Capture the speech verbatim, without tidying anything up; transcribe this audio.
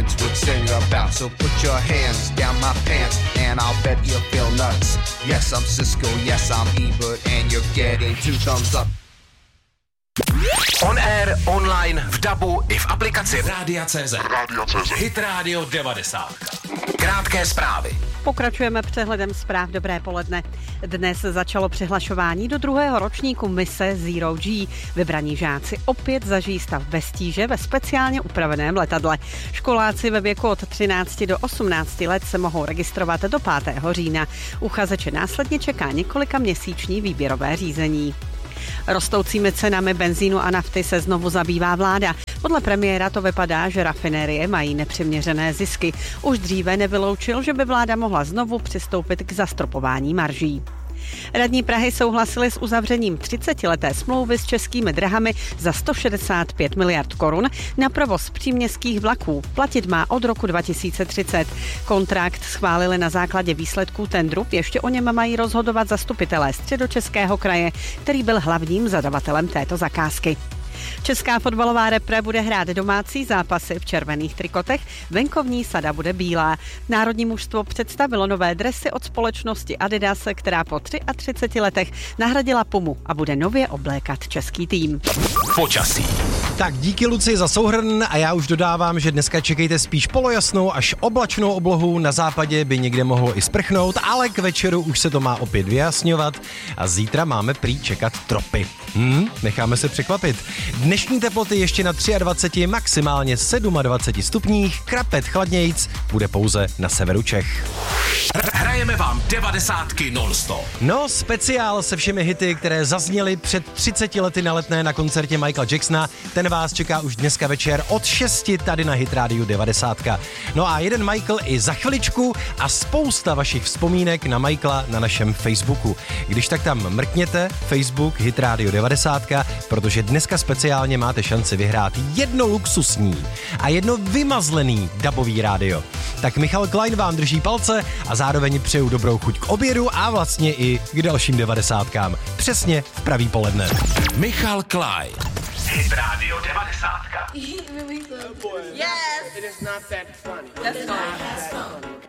parents would sing about. So put your hands down my pants and I'll bet you'll feel nuts. Yes, I'm Cisco, yes, I'm Ebert and you're getting two thumbs up. On air, online, v dabu i v aplikaci Rádia C Z. Hit Radio devadesát. Krátké zprávy. Pokračujeme přehledem zpráv. Dobré poledne. Dnes začalo přihlašování do druhého ročníku mise Zero G. Vybraní žáci opět zažijí stav bez tíže ve speciálně upraveném letadle. Školáci ve věku od třinácti do osmnácti let se mohou registrovat do pátého října. Uchazeče následně čeká několika měsíční výběrové řízení. Rostoucími cenami benzínu a nafty se znovu zabývá vláda. Podle premiéra to vypadá, že rafinérie mají nepřiměřené zisky. Už dříve nevyloučil, že by vláda mohla znovu přistoupit k zastropování marží. Radní Prahy souhlasili s uzavřením třicetileté smlouvy s Českými dráhami za sto šedesát pět miliard korun na provoz příměstských vlaků. Platit má od roku dva tisíce třicet. Kontrakt schválili na základě výsledků tendru, ještě o něm mají rozhodovat zastupitelé Středočeského kraje, který byl hlavním zadavatelem této zakázky. Česká fotbalová repre bude hrát domácí zápasy v červených trikotech, venkovní sada bude bílá. Národní mužstvo představilo nové dresy od společnosti Adidas, která po třiadvaceti třech letech nahradila Pumu a bude nově oblékat český tým. Počasí. Tak díky Luci za souhrn a já už dodávám, že dneska čekejte spíš polojasnou až oblačnou oblohu, na západě by někde mohlo i sprchnout, ale k večeru už se to má opět vyjasňovat a zítra máme prý čekat tropy. Hmm, necháme se překvapit. Dnešní teploty ještě na dvaceti třech, maximálně dvaceti sedmi stupních, krapet chladnějc, bude pouze na severu Čech. Hrajeme vám devadesátky non-stop. No, speciál se všemi hity, které zazněly před třiceti lety na Letné na koncertě Michaela Jacksona, ten vás čeká už dneska večer od šesti tady na Hit Radio devadesát. No a jeden Michael i za chviličku a spousta vašich vzpomínek na Michaela na našem Facebooku. Když tak tam mrkněte, Facebook Hit Radio devadesát, protože dneska speciálně máte šanci vyhrát jedno luxusní a jedno vymazlený dabový rádio. Tak Michal Klein vám drží palce a zároveň přeju dobrou chuť k obědu a vlastně i k dalším devadesátkám. Přesně v pravý poledne. Michal Klein. Hit Radio devadesát. Yes! It is not that funny. That's fine.